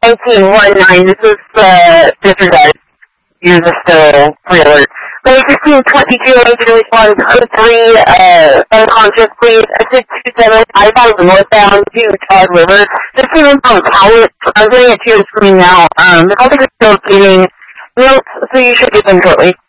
1919, this is disregard. Use the still pre-alert. Lane 1522, I need you to respond to 3, unconscious, please. Exit 27, I-5 northbound to Todd River. Just came in from Howard. I'm getting it to your screen now. The public is still getting notes, so you should get them shortly.